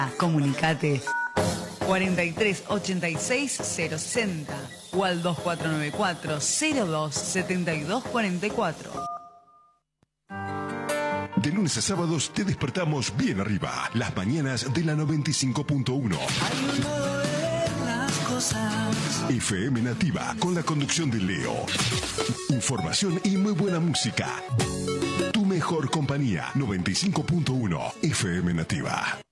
Comunicate 43 86 060 o al 2494 02 72 44. De lunes a sábados te despertamos bien arriba. Las mañanas de la 95.1. FM Nativa con la conducción de Leo. Información y muy buena música. Tu mejor compañía. 95.1 FM Nativa.